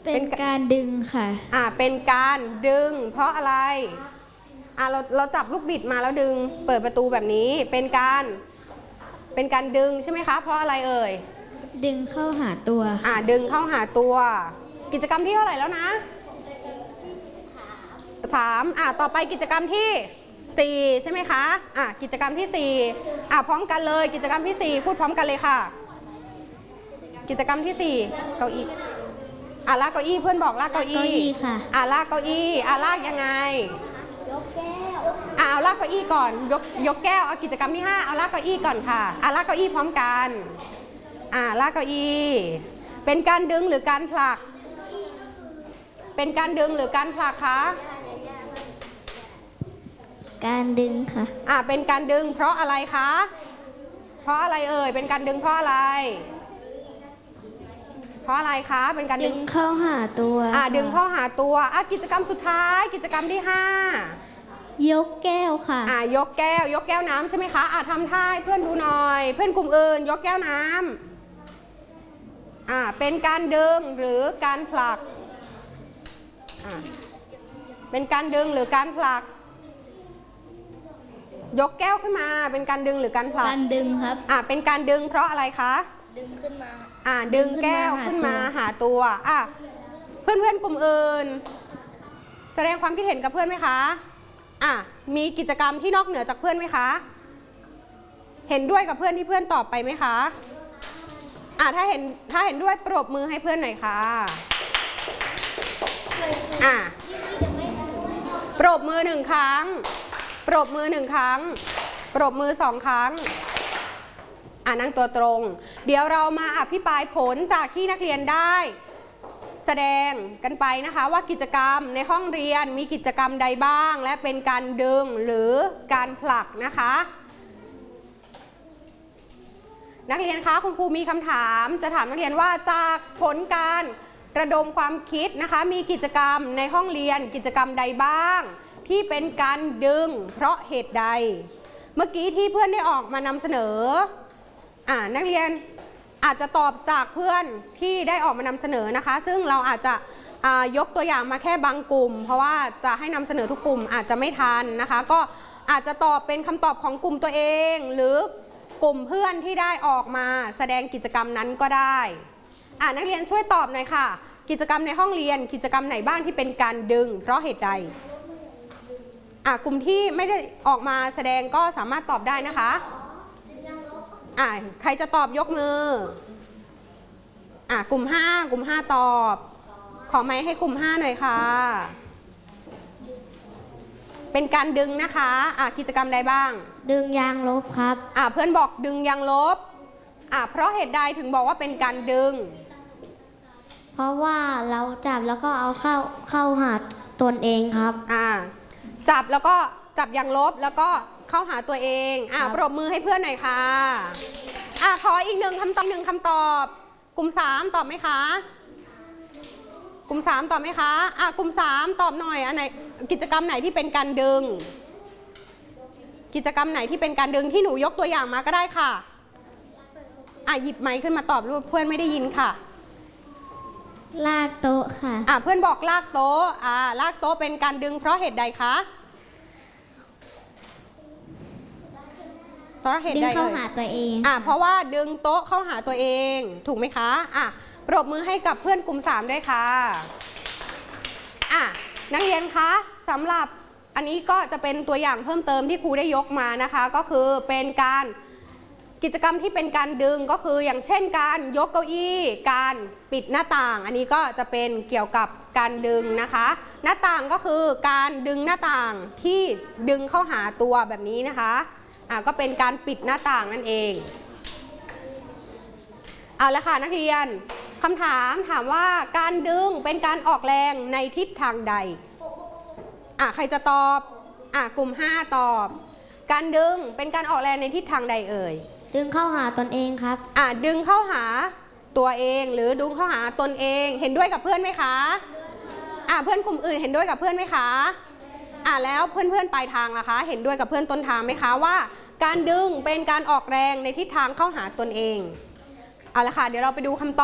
เป็นการดึงค่ะเป็นการดึงเพราะอะไรเราจับลูกบิดมาแล้วดึงเปิดประตูแบบนี้เป็นการดึงใช่ไหมคะเพราะอะไรเอ่ยดึงเข้าหาตัวดึงเข้าหาตัวกิจกรรมที่เท่าไหร่แล้วนะ3ต่อไปกิจกรรมที่4ใช่ไหมคะกิจกรรมที่4พร้อมกันเลยกิจกรรมที่4พูดพร้อมกันเลยค่ะกิจกรรมที่4เก้าอี้ลากเก้าอี้เพื่อนบอกลากเก้าอี้ค่ะลากเก้าอี้ลากยังไงยกแก้วเอาลากเก้าอี้ก่อนยกแก้วเอากิจกรรมที่5เอาลากเก้าอี้ก่อนค่ะลากเก้าอี้พร้อมกันลากเก้าอี้เป็นการดึงหรือการผลักเป็นการดึงหรือการผลักคะการดึงค่ะเป็นการดึงเพราะอะไรคะเพราะอะไรเอ่ยเป็นการดึงเพราะอะไรเพราะอะไรคะเป็นการดึงเข้าหาตัวดึงเข้าหาตัวกิจกรรมสุดท้ายกิจกรรมที่5 ยกแก้วค่ะยกแก้วน้ำใช่ไหมคะทำท่าให้เพื่อนดูหน่อยเพื่อนกลุ่มอื่นยกแก้วน้ำเป็นการดึงหรือการผลักเป็นการดึงหรือการผลักยกแก้วขึ้นมาเป็นการดึงหรือการผลักการดึงครับเป็นการดึงเพราะอะไรคะดึงขึ้นมาดึงแก้วขึ้นมาหาตัวเพื่อนกลุ่มอื่นแสดงความคิดเห็นกับเพื่อนไหมคะมีกิจกรรมที่นอกเหนือจากเพื่อนไหมคะเห็นด้วยกับเพื่อนที่เพื่อนตอบไปไหมคะถ้าเห็นด้วยปรบมือให้เพื่อนหน่อยค่ะปรบมือ1ครั้งปรบมือ1ครั้งปรบมือ2ครั้งนั่งตัวตรงเดี๋ยวเรามาอภิปรายผลจากที่นักเรียนได้แสดงกันไปนะคะว่ากิจกรรมในห้องเรียนมีกิจกรรมใดบ้างและเป็นการดึงหรือการผลักนะคะนักเรียนคะคุณครูมีคำถามจะถามนักเรียนว่าจากผลการระดมความคิดนะคะมีกิจกรรมในห้องเรียนกิจกรรมใดบ้างที่เป็นการดึงเพราะเหตุใดเมื่อกี้ที่เพื่อนได้ออกมานำเสนอนักเรียนอาจจะตอบจากเพื่อนที่ได้ออกมานำเสนอนะคะซึ่งเราอาจจะยกตัวอย่างมาแค่บางกลุ่มเพราะว่าจะให้นำเสนอทุกกลุ่มอาจจะไม่ทันนะคะก็อาจจะตอบเป็นคำตอบของกลุ่มตัวเองหรือกลุ่มเพื่อนที่ได้ออกมาแสดงกิจกรรมนั้นก็ได้นักเรียนช่วยตอบหน่อยค่ะกิจกรรมในห้องเรียนกิจกรรมไหนบ้างที่เป็นการดึงเพราะเหตุใดกลุ่มที่ไม่ได้ออกมาแสดงก็สามารถตอบได้นะคะใครจะตอบยกมือกลุ่ม5ตอบขอไมค์ให้กลุ่ม5หน่อยค่ะเป็นการดึงนะคะกิจกรรมใดบ้างดึงยางลบครับเพื่อนบอกดึงยางลบเพราะเหตุใดถึงบอกว่าเป็นการดึงเพราะว่าเราจับแล้วก็เอาเข้าหาตนเองครับจับแล้วก็จับยางลบแล้วก็เข้าหาตัวเองปรบมือให้เพื่อนหน่อยค่ะขออีก1คำตอบกลุ่ม3ตอบไหมคะกลุ่ม3ตอบไหมคะกลุ่ม3ตอบหน่อยอันไหนกิจกรรมไหนที่เป็นการดึงกิจกรรมไหนที่เป็นการดึงที่หนูยกตัวอย่างมาก็ได้ค่ะหยิบไมค์ขึ้นมาตอบรูปเพื่อนไม่ได้ยินค่ะลากโต๊ะค่ะเพื่อนบอกลากโต๊ะลากโต๊ะเป็นการดึงเพราะเหตุใดคะดึงเข้าหาตัวเองเพราะว่าดึงโต๊ะเข้าหาตัวเองถูกไหมคะปรบมือให้กับเพื่อนกลุ่ม3ด้วยค่ะนักเรียนคะสำหรับอันนี้ก็จะเป็นตัวอย่างเพิ่มเติมที่ครูได้ยกมานะคะก็คือเป็นการกิจกรรมที่เป็นการดึงก็คืออย่างเช่นการยกเก้าอี้การปิดหน้าต่างอันนี้ก็จะเป็นเกี่ยวกับการดึงนะคะหน้าต่างก็คือการดึงหน้าต่างที่ดึงเข้าหาตัวแบบนี้นะคะก็เป็นการปิดหน้าต่างนั่นเองเอาละค่ะนักเรียนคำถามว่าการดึงเป็นการออกแรงในทิศทางใดใครจะตอบกลุ่ม5ตอบการดึงเป็นการออกแรงในทิศทางใดเอ่ยดึงเข้าหาตนเองครับดึงเข้าหาตัวเองหรือดึงเข้าหาตนเองเห็นด้วยกับเพื่อนไหมคะเพื่อนกลุ่มอื่นเห็นด้วยกับเพื่อนไหมคะแล้วเพื่อนปลายทางล่ะคะเห็นด้วยกับเพื่อนต้นทางไหมคะว่าการดึงเป็นการออกแรงในทิศทางเข้าหาตนเองเอาละค่ะเดี๋ยวเราไปดูคำตอบ